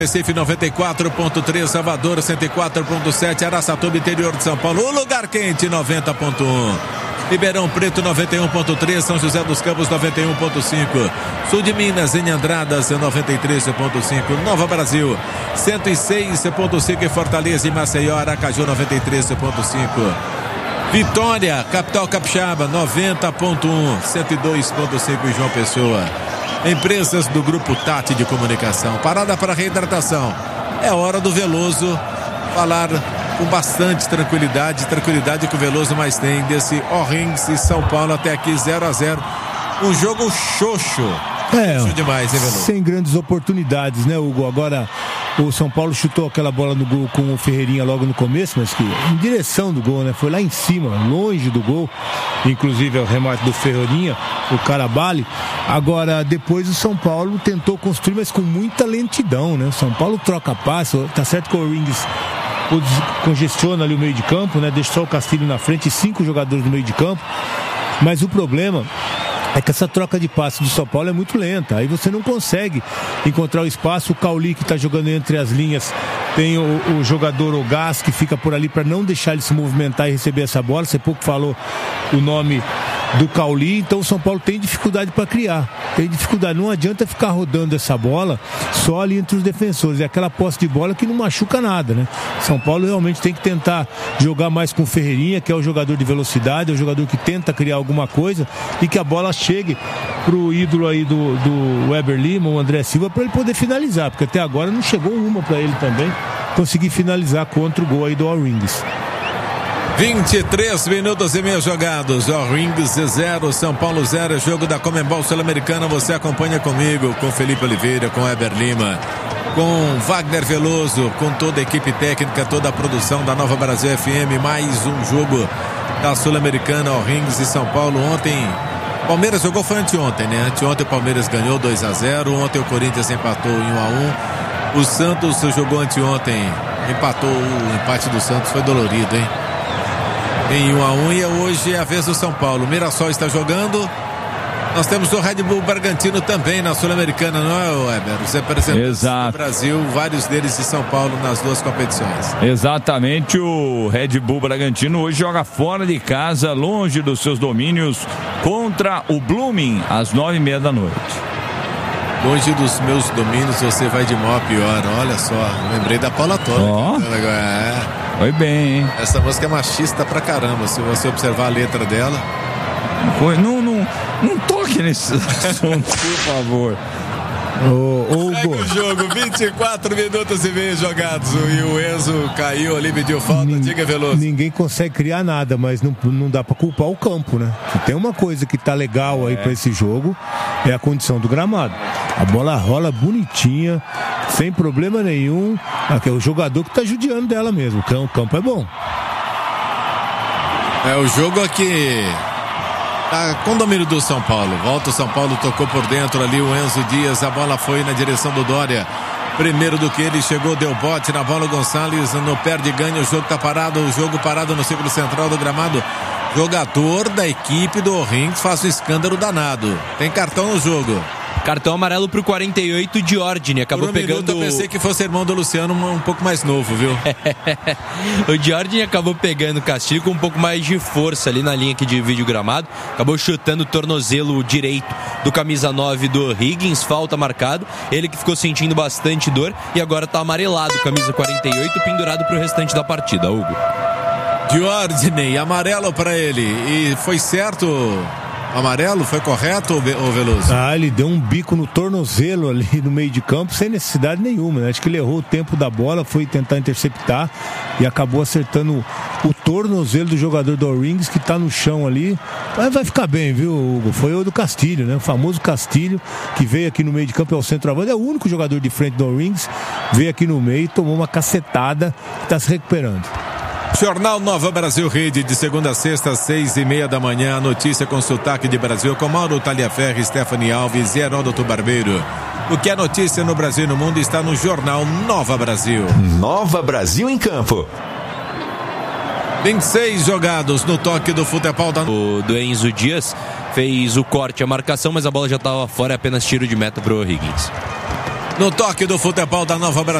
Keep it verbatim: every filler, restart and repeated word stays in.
Recife noventa e quatro ponto três, Salvador cento e quatro ponto sete, Araçatuba, interior de São Paulo, o lugar quente noventa ponto um, Ribeirão Preto noventa e um ponto três, São José dos Campos noventa e um ponto cinco, Sul de Minas em Andradas noventa e três ponto cinco, Nova Brasil cento e seis ponto cinco, Fortaleza e Maceió, Aracaju noventa e três ponto cinco, Vitória, capital capixaba noventa ponto um, cento e dois ponto cinco em João Pessoa. Empresas do Grupo Tati de Comunicação. Parada para reidratação. É hora do Veloso falar com bastante tranquilidade. Tranquilidade que o Veloso mais tem desse O'Rings e São Paulo até aqui zero a zero. Um jogo xoxo. É, xoxo demais, hein, Veloso? Sem grandes oportunidades, né, Hugo? Agora o São Paulo chutou aquela bola no gol com o Ferreirinha logo no começo, mas que em direção do gol, né? Foi lá em cima, longe do gol. Inclusive é o remate do Ferreirinha, o Carabali. Agora, depois o São Paulo tentou construir, mas com muita lentidão, né? O São Paulo troca passe, tá certo que o O'Rings congestiona ali o meio de campo, né? Deixa só o Castilho na frente e cinco jogadores no meio de campo. Mas o problema é que essa troca de passe do São Paulo é muito lenta. Aí você não consegue encontrar o espaço. O Cauli, que está jogando entre as linhas, tem o, o jogador Ogás, que fica por ali para não deixar ele se movimentar e receber essa bola. Você pouco falou o nome do Cauli, então o São Paulo tem dificuldade para criar, tem dificuldade, não adianta ficar rodando essa bola só ali entre os defensores, é aquela posse de bola que não machuca nada, né? São Paulo realmente tem que tentar jogar mais com o Ferreirinha, que é o jogador de velocidade, é o jogador que tenta criar alguma coisa e que a bola chegue pro ídolo aí do, do Weber Lima, o André Silva, para ele poder finalizar, porque até agora não chegou uma para ele também conseguir finalizar contra o gol aí do O'Rings. vinte e três minutos e meio jogados. O'Rings zero, São Paulo zero. Jogo da Comembol Sul-Americana. Você acompanha comigo, com Felipe Oliveira, com Weber Lima, com Wagner Veloso, com toda a equipe técnica, toda a produção da Nova Brasil F M. Mais um jogo da Sul-Americana, O'Rings e São Paulo. Ontem, Palmeiras jogou, foi anteontem, né? Anteontem o Palmeiras ganhou dois a zero. Ontem o Corinthians empatou em um a um. O Santos jogou anteontem, empatou. O empate do Santos foi dolorido, hein? Em um a um, e hoje é a vez do São Paulo. O Mirassol está jogando. Nós temos o Red Bull Bragantino também na Sul-Americana, não é, Weber? Os representantes do Brasil, vários deles de São Paulo nas duas competições. Exatamente, o Red Bull Bragantino hoje joga fora de casa, longe dos seus domínios, contra o Blooming, às nove e meia da noite. Longe dos meus domínios, você vai de mal a pior. Olha só, lembrei da Paula Tola. Ó, é. Foi bem, hein? Essa música é machista pra caramba, se você observar a letra dela. Foi, não, não, não toque nesse assunto, por favor. Ô, ô, Segue o jogo, vinte e quatro minutos e meio jogados. E o Enzo caiu ali, pediu falta. Nin, Diga, Veloso. Ninguém consegue criar nada, mas não, não dá pra culpar o campo, né? Se tem uma coisa que tá legal aí é. pra esse jogo, é a condição do gramado. A bola rola bonitinha, sem problema nenhum. Aqui é o jogador que tá judiando dela mesmo. O campo é bom. É o jogo aqui. Tá com domínio do São Paulo. Volta o São Paulo, tocou por dentro ali o Enzo Dias. A bola foi na direção do Dória. Primeiro do que ele chegou, deu bote na bola. O Gonçalves no perde ganha. O jogo tá parado. O jogo parado no círculo central do gramado. Jogador da equipe do O'Rings faz um escândalo danado. Tem cartão no jogo. Cartão amarelo pro quarenta e oito, Diordini. Acabou Por um pegando. Minuto, eu pensei que fosse irmão do Luciano, um, um pouco mais novo, viu? O Diordini acabou pegando o Castilho com um pouco mais de força ali na linha que divide o gramado. Acabou chutando o tornozelo direito do camisa nove do Higgins. Falta marcado. Ele que ficou sentindo bastante dor e agora tá amarelado. Camisa quarenta e oito, pendurado pro restante da partida, Hugo. Diordini, amarelo para ele. E foi certo. Amarelo, foi correto, ô Veloso? Ah, ele deu um bico no tornozelo ali no meio de campo sem necessidade nenhuma, né? Acho que ele errou o tempo da bola, foi tentar interceptar e acabou acertando o tornozelo do jogador do O'Rings, que tá no chão ali. Mas vai ficar bem, viu, Hugo? Foi o do Castilho, né? O famoso Castilho, que veio aqui no meio de campo, é o centroavante, é o único jogador de frente do O'Rings, veio aqui no meio e tomou uma cacetada e tá se recuperando. Jornal Nova Brasil Rede, de segunda a sexta, às seis e meia da manhã. Notícia com sotaque de Brasil, com Mauro Taliaferri, Stephanie Alves e Heródoto Barbeiro. O que é notícia no Brasil e no mundo está no Jornal Nova Brasil. Nova Brasil em campo. vinte e seis jogados no toque do futebol da... O do Enzo Dias fez o corte, a marcação, mas a bola já estava fora, é apenas tiro de meta pro Higgins. No toque do futebol da Nova Brasil.